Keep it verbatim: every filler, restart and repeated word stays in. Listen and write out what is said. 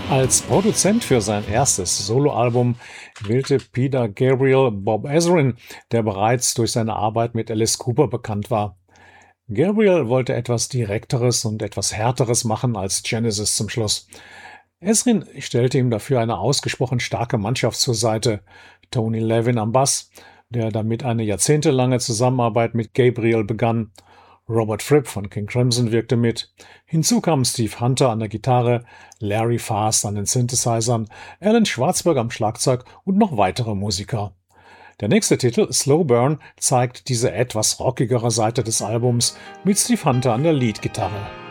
Als Produzent für sein erstes Soloalbum wählte Peter Gabriel Bob Ezrin, der bereits durch seine Arbeit mit Alice Cooper bekannt war. Gabriel wollte etwas Direkteres und etwas Härteres machen als Genesis zum Schluss. Ezrin stellte ihm dafür eine ausgesprochen starke Mannschaft zur Seite: Tony Levin am Bass, der damit eine jahrzehntelange Zusammenarbeit mit Gabriel begann. Robert Fripp von King Crimson wirkte mit. Hinzu kamen Steve Hunter an der Gitarre, Larry Fast an den Synthesizern, Alan Schwartzberg am Schlagzeug und noch weitere Musiker. Der nächste Titel, Slow Burn, zeigt diese etwas rockigere Seite des Albums mit Steve Hunter an der Leadgitarre.